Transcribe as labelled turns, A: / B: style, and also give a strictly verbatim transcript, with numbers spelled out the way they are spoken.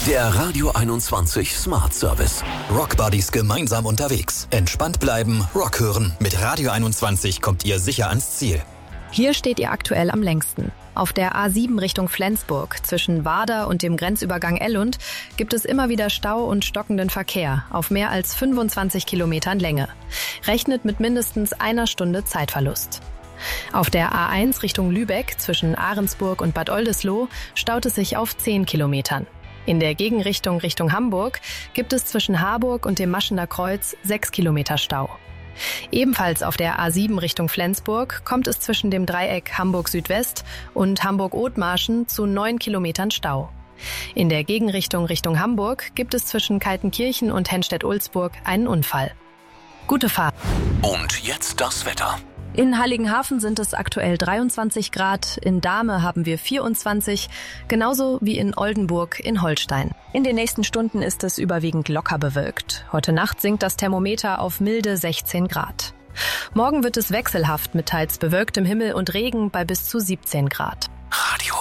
A: Der Radio einundzwanzig Smart Service.
B: Rockbuddies gemeinsam unterwegs. Entspannt bleiben, Rock hören. Mit Radio einundzwanzig kommt ihr sicher ans Ziel.
C: Hier steht ihr aktuell am längsten. Auf der A sieben Richtung Flensburg zwischen Warder und dem Grenzübergang Ellund gibt es immer wieder Stau und stockenden Verkehr auf mehr als fünfundzwanzig Kilometern Länge. Rechnet mit mindestens einer Stunde Zeitverlust. Auf der A eins Richtung Lübeck zwischen Ahrensburg und Bad Oldesloe staut es sich auf zehn Kilometern. In der Gegenrichtung Richtung Hamburg gibt es zwischen Harburg und dem Maschener Kreuz sechs Kilometer Stau. Ebenfalls auf der A sieben Richtung Flensburg kommt es zwischen dem Dreieck Hamburg Südwest und Hamburg-Othmarschen zu neun Kilometern Stau. In der Gegenrichtung Richtung Hamburg gibt es zwischen Kaltenkirchen und Henstedt-Ulzburg einen Unfall. Gute Fahrt.
A: Und jetzt das Wetter.
C: In Heiligenhafen sind es aktuell dreiundzwanzig Grad, in Dahme haben wir vierundzwanzig, genauso wie in Oldenburg in Holstein. In den nächsten Stunden ist es überwiegend locker bewölkt. Heute Nacht sinkt das Thermometer auf milde sechzehn Grad. Morgen wird es wechselhaft mit teils bewölktem Himmel und Regen bei bis zu siebzehn Grad.
A: Radio